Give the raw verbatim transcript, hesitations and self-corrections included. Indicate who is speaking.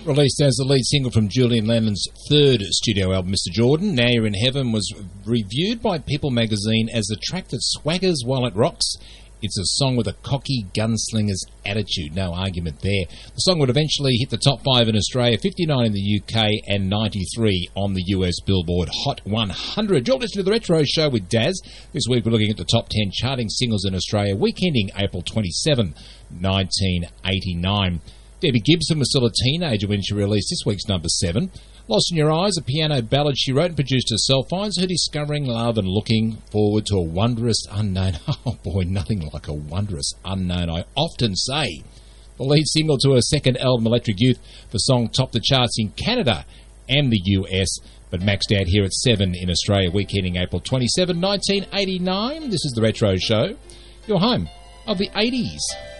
Speaker 1: Released as the lead single from Julian Lennon's third studio album, Mister Jordan, Now You're in Heaven was reviewed by People magazine as the track that swaggers while it rocks. It's a song with a cocky gunslinger's attitude, no argument there. The song would eventually hit the top five in Australia, fifty-nine in the U K and ninety-three on the U S Billboard Hot one hundred. You're listening to The Retro Show with Daz. This week we're looking at the top ten charting singles in Australia, week ending April twenty-seventh, nineteen eighty-nine. Debbie Gibson was still a teenager when she released this week's number seven. Lost in Your Eyes, a piano ballad she wrote and produced herself, finds her discovering love and looking forward to a wondrous unknown. Oh boy, nothing like a wondrous unknown, I often say. The lead single to her second album, Electric Youth, the song topped the charts in Canada and the U S, but maxed out here at seven in Australia, week ending April twenty-seventh, nineteen eighty-nine. This is The Retro Show, your home of the eighties.